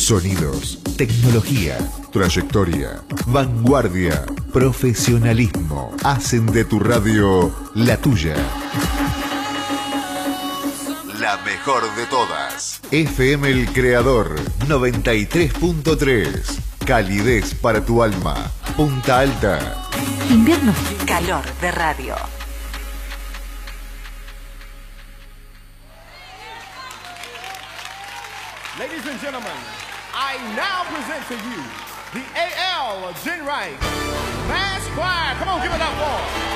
Sonidos, tecnología, trayectoria, vanguardia, profesionalismo hacen de tu radio la tuya. La mejor de todas. FM El Creador 93.3. Calidez para tu alma. Punta Alta. Invierno. Calor de radio. Ladies and gentlemen, I now present to you the AL Jen Wright Mass Choir. Come on, give it up for.